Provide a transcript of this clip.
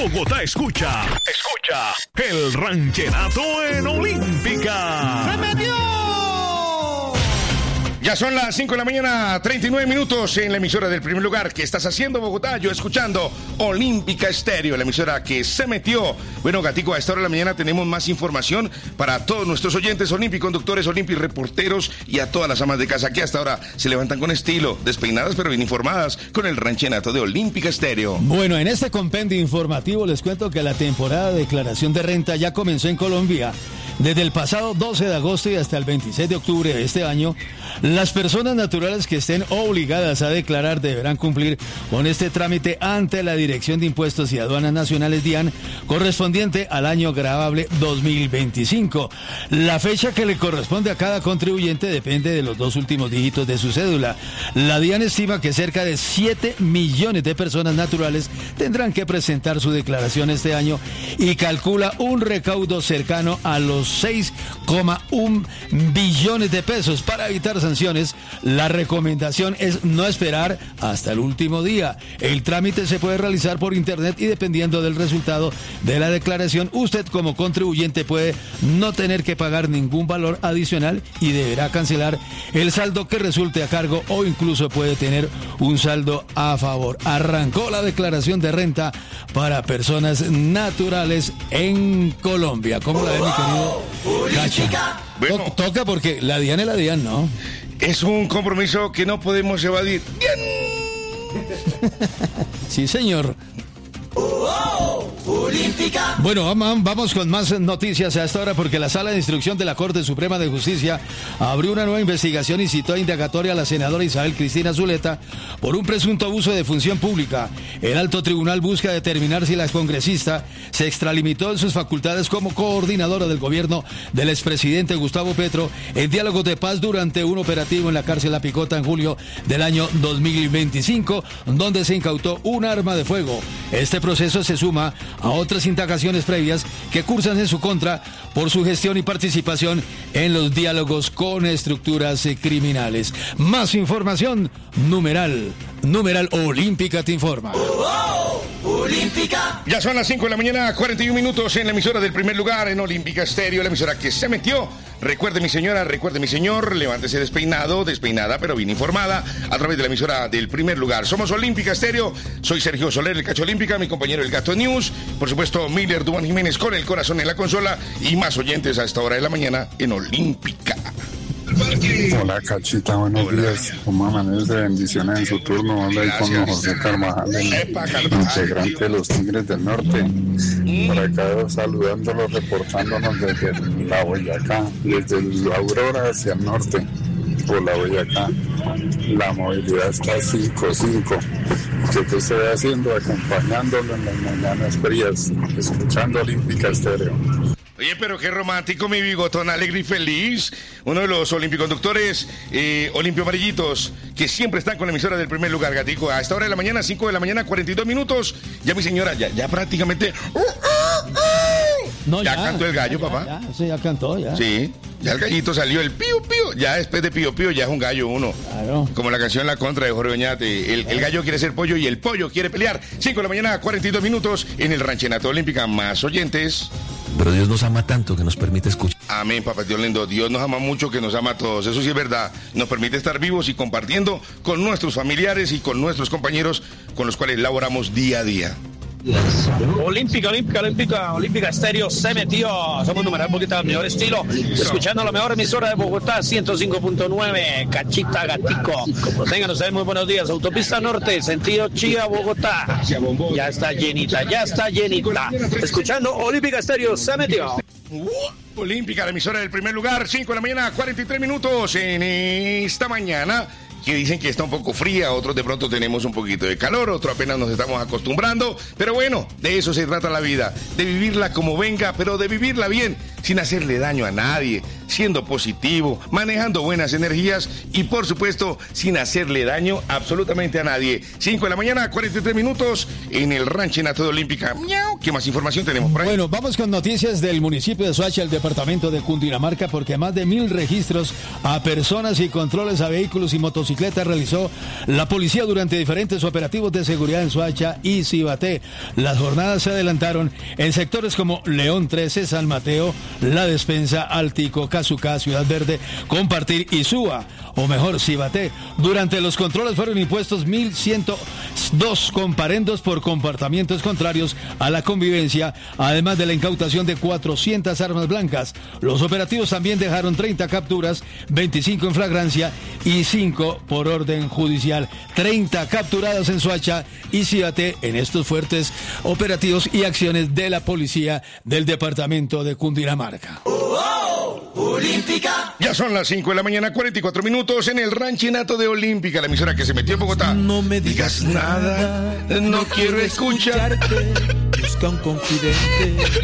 Bogotá escucha el ranchenato en Olímpica. ¡Se metió! Ya son las 5 de la mañana, 39 minutos en la emisora del primer lugar. ¿Qué estás haciendo, Bogotá? Yo escuchando Olímpica Estéreo, la emisora que se metió. Bueno, Gatico, a esta hora de la mañana tenemos más información para todos nuestros oyentes olímpico-conductores, olímpico-reporteros y a todas las amas de casa que hasta ahora se levantan con estilo, despeinadas pero bien informadas con el ranchenato de Olímpica Estéreo. Bueno, en este compendio informativo les cuento que la temporada de declaración de renta ya comenzó en Colombia. Desde el pasado 12 de agosto y hasta el 26 de octubre de este año, las personas naturales que estén obligadas a declarar deberán cumplir con este trámite ante la Dirección de Impuestos y Aduanas Nacionales DIAN, correspondiente al año gravable 2025. La fecha que le corresponde a cada contribuyente depende de los dos últimos dígitos de su cédula. La DIAN estima que cerca de 7 millones de personas naturales tendrán que presentar su declaración este año y calcula un recaudo cercano a los 6,1 billones de pesos. Para evitar sanciones, la recomendación es no esperar hasta el último día. El trámite se puede realizar por internet y dependiendo del resultado de la declaración, usted como contribuyente puede no tener que pagar ningún valor adicional y deberá cancelar el saldo que resulte a cargo o incluso puede tener un saldo a favor. Arrancó la declaración de renta para personas naturales en Colombia. ¿Cómo la ve, mi querido Cacha? Bueno, Toca porque la DIAN es la DIAN, ¿no? es un compromiso que no podemos evadir. ¡Bien! Sí, señor. Olímpica. Bueno, vamos con más noticias a esta hora porque la Sala de Instrucción de la Corte Suprema de Justicia abrió una nueva investigación y citó a indagatoria a la senadora Isabel Cristina Zuleta por un presunto abuso de función pública. El alto tribunal busca determinar si la congresista se extralimitó en sus facultades como coordinadora del gobierno del expresidente Gustavo Petro en diálogos de paz durante un operativo en la cárcel La Picota en julio del año 2025, donde se incautó un arma de fuego. Este proceso se suma a otras indagaciones previas que cursan en su contra por su gestión y participación en los diálogos con estructuras criminales. Más información, numeral Olímpica te informa. Olímpica. Ya son las 5 de la mañana, 41 minutos en la emisora del primer lugar en Olímpica Estéreo, la emisora que se metió. Recuerde mi señora, recuerde mi señor, levántese despeinado, despeinada, pero bien informada a través de la emisora del primer lugar. Somos Olímpica Estéreo, soy Sergio Soler, el Cacho Olímpica, mi compañero el Gato News, por supuesto Miller Duván Jiménez con el corazón en la consola y más oyentes a esta hora de la mañana en Olímpica. Hola Cachita, buenos días. ¿Cómo amaneces de bendiciones en su turno? Hola, y con José Carvajal, el integrante de los Tigres del Norte. Por acá saludándolos, reportándonos desde la Boyacá, desde la Aurora hacia el norte, por la Boyacá. La movilidad está 5-5. ¿Qué estoy haciendo? Acompañándolo en las mañanas frías, escuchando Olímpica Estéreo. Oye, pero qué romántico, mi bigotón alegre y feliz. Uno de los olimpiconductores, Olimpio Amarillitos, que siempre están con la emisora del primer lugar, Gatico. A esta hora de la mañana, 5 de la mañana, 42 minutos. Ya mi señora, ya prácticamente... No, ya cantó el gallo, papá. Ya cantó, ya. Sí, ya el gallito salió, el pío pío. Ya después de pío pío ya es un gallo uno. Claro. Como la canción La Contra de Jorge Oñate. El gallo quiere ser pollo y el pollo quiere pelear. 5 de la mañana, 42 minutos en el Ranchenato Olímpica. Más oyentes. Pero Dios nos ama tanto que nos permite escuchar. Amén, papá Dios lindo. Dios nos ama mucho, que nos ama a todos. Eso sí es verdad. Nos permite estar vivos y compartiendo con nuestros familiares y con nuestros compañeros con los cuales laboramos día a día. Olímpica Estéreo se metió. Somos numeral un poquito al mejor estilo. Escuchando la mejor emisora de Bogotá, 105.9. Cachita, Gatico. Tengan ustedes muy buenos días. Autopista Norte, sentido Chía, Bogotá. Ya está llenita. Escuchando Olímpica Estéreo se metió. Olímpica, la emisora del primer lugar, 5 de la mañana, 43 minutos en esta mañana. Que dicen que está un poco fría, otros de pronto tenemos un poquito de calor, otros apenas nos estamos acostumbrando, pero bueno, de eso se trata la vida, de vivirla como venga, pero de vivirla bien, sin hacerle daño a nadie, siendo positivo, manejando buenas energías y por supuesto sin hacerle daño absolutamente a nadie. 5 de la mañana, 43 minutos en el Ranchenato de Olímpica. ¡Miau! ¿Qué más información tenemos por ahí? Bueno, vamos con noticias del municipio de Soacha, el departamento de Cundinamarca, porque más de 1.000 registros a personas y controles a vehículos y motocicletas realizó la policía durante diferentes operativos de seguridad en Soacha y Cibaté. Las jornadas se adelantaron en sectores como León 13, San Mateo, La Despensa, Altico, Cazucá, Ciudad Verde, Compartir y Suba, o mejor, Cibaté. Durante los controles fueron impuestos 1.102 comparendos por comportamientos contrarios a la convivencia, además de la incautación de 400 armas blancas. Los operativos también dejaron 30 capturas, 25 en flagrancia y 5 por orden judicial. 30 capturados en Soacha y Cibaté en estos fuertes operativos y acciones de la policía del departamento de Cundinamarca. Olímpica. Ya son las 5 de la mañana, 44 minutos en el Ranchenato de Olímpica, la emisora que se metió en Bogotá. No me digas nada, no quiero escucharte. Busca un confidente.